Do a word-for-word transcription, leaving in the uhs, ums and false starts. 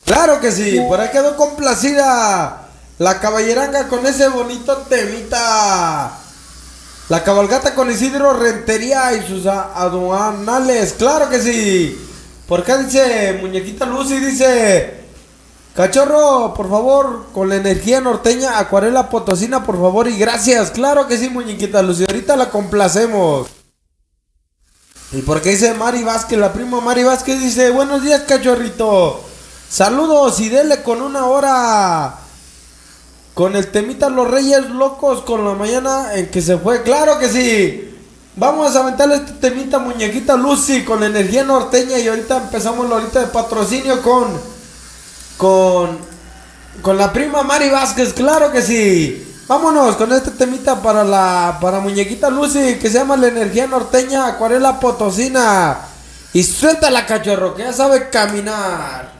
Claro que sí, por ahí quedó complacida la caballeranga con ese bonito temita. La cabalgata con Isidro Rentería y sus a- aduanales, claro que sí. Por acá dice Muñequita Lucy, dice: Cachorro, por favor, con la energía norteña, acuarela potosina, por favor, y gracias. Claro que sí, Muñequita Lucy, ahorita la complacemos. Y porque dice Mari Vázquez, la prima Mari Vázquez dice: buenos días, cachorrito. Saludos y dele con una hora. Con el temita Los Reyes Locos con la mañana en que se fue. Claro que sí. Vamos a aventarle este temita Muñequita Lucy con la energía norteña. Y ahorita empezamos la horita de patrocinio con. Con. Con la prima Mari Vázquez. Claro que sí. Vámonos con este temita para la. Para Muñequita Lucy, que se llama la energía norteña, acuarela potosina. Y suéltala, cachorro, que ya sabe caminar.